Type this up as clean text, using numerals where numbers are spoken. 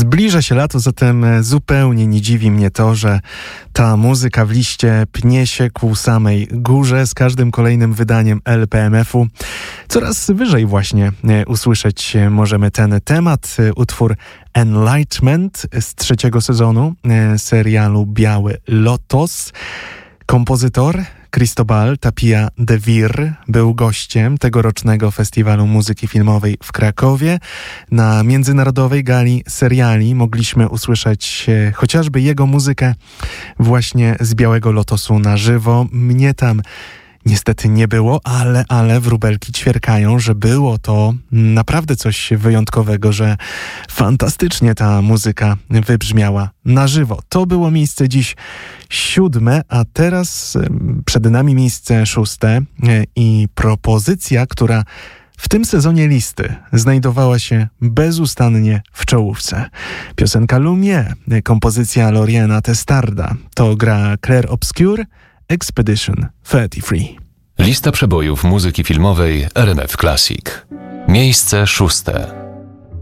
Zbliża się lato, zatem zupełnie nie dziwi mnie to, że ta muzyka w liście pnie się ku samej górze z każdym kolejnym wydaniem LPMF-u. Coraz wyżej właśnie usłyszeć możemy ten temat. Utwór Enlightenment z 3. sezonu serialu Biały Lotos. Kompozytor Cristobal Tapia de Vir był gościem tegorocznego Festiwalu Muzyki Filmowej w Krakowie. Na międzynarodowej gali seriali mogliśmy usłyszeć chociażby jego muzykę właśnie z Białego Lotosu na żywo. Mnie tam niestety nie było, ale wróbelki ćwierkają, że było to naprawdę coś wyjątkowego, że fantastycznie ta muzyka wybrzmiała na żywo. To było miejsce dziś 7, a teraz przed nami miejsce 6 i propozycja, która w tym sezonie listy znajdowała się bezustannie w czołówce. Piosenka Lumière, kompozycja Loriena Testarda. To gra Clair Obscure, Expedition 33. Lista przebojów muzyki filmowej RMF Classic. Miejsce 6.